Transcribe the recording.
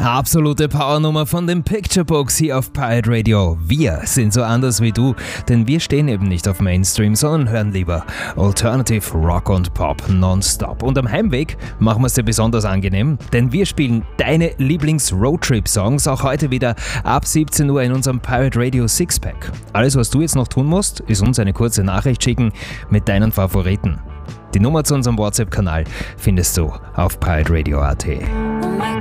Absolute Powernummer von den Picture Books hier auf Pirate Radio. Wir sind so anders wie du, denn wir stehen eben nicht auf Mainstream, sondern hören lieber Alternative Rock und Pop nonstop. Und am Heimweg machen wir es dir besonders angenehm, denn wir spielen deine Lieblings-Roadtrip-Songs auch heute wieder ab 17 Uhr in unserem Pirate Radio Sixpack. Alles, was du jetzt noch tun musst, ist uns eine kurze Nachricht schicken mit deinen Favoriten. Die Nummer zu unserem WhatsApp-Kanal findest du auf pirateradio.at.